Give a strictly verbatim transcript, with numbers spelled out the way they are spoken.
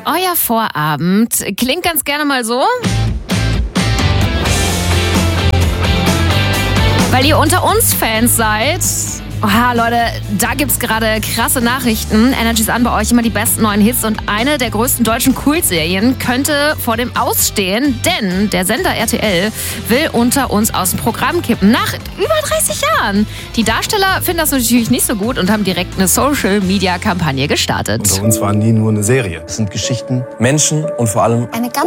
Euer Vorabend klingt ganz gerne mal so. Weil ihr unter uns Fans seid. Oha, Leute, da gibt's gerade krasse Nachrichten. Energy ist an bei euch, immer die besten neuen Hits und eine der größten deutschen Kultserien könnte vor dem Ausstehen, denn der Sender R T L will unter uns aus dem Programm kippen. Nach über dreißig Jahren. Die Darsteller finden das natürlich nicht so gut und haben direkt eine Social-Media-Kampagne gestartet. Unter uns war nie nur eine Serie. Es sind Geschichten, Menschen und vor allem eine ganz